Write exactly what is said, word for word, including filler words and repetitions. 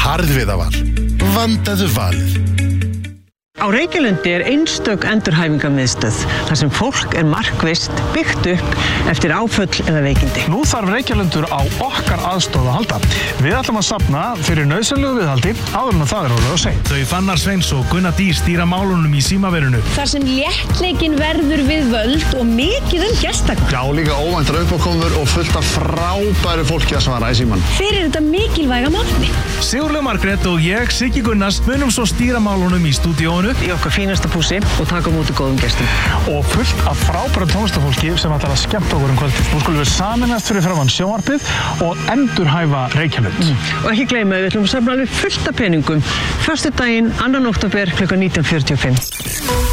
Arðviðaval. Vandaðu valið. Á Reykjalundi er einstök endurhæfingarmiðstöð þar sem fólk er markvisst byggt upp eftir áföll eða veikindi. Nú þarf Reykjalundur á okkar aðstoð að halda. Við ætlum að safna fyrir nauðsynlegu viðhaldi áður en það er rólega að segja. Þau Fannar Sveins og Gunnar Dís stýra málunum í símaverinu. Þar sem léttleikin verður við völd og mikið um gestakvöld. Já, líka óvæntar uppákomur og fullt af frábæru fólki að svara í síman. Fyrir þetta mikilvæga málefni. Sigurlaug Margrét og ég, Siggi Gunnars, munum svo stýra málunum í stúdíónu Í okkar fínasta pússi og taka á móti góðum gestum. Og fullt af frábærum tónlistafólki sem ætlar að skemmta okkur um kvöldið. Nú skulum við sameinast fyrir framan sjónvarpið og endurhæfa Reykjalund. Mm. Og ekki gleyma, við ætlum að safna alveg fullt af peningum. Föstudaginn, annan október klukkan nítján fjörutíu og fimm.